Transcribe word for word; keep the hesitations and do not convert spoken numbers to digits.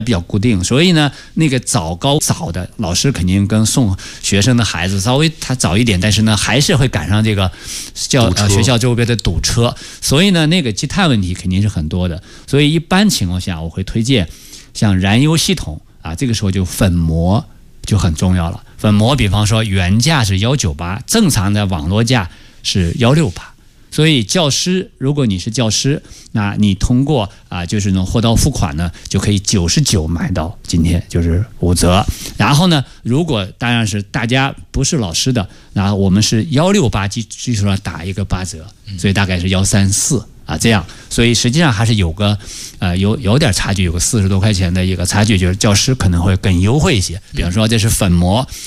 比较固定，所以呢，那个早高早的老师肯定跟送学生的孩子稍微他早一点，但是呢，还是会赶上这个教呃学校周边的堵车，所以呢，那个积碳问题肯定是很多的。所以一般情况下，我会推荐像燃油系统啊，这个时候就粉膜就很重要了。粉膜，比方说原价是幺九八，正常的网络价是幺六八。所以教师，如果你是教师，那你通过啊，就是能货到付款呢，就可以九十九买到今天就是五折。然后呢，如果当然是大家不是老师的，那我们是幺六八基基础上打一个八折，所以大概是幺三四啊这样。所以实际上还是有个呃有有点差距，有个四十多块钱的一个差距，就是教师可能会更优惠一些。比方说这是粉膜。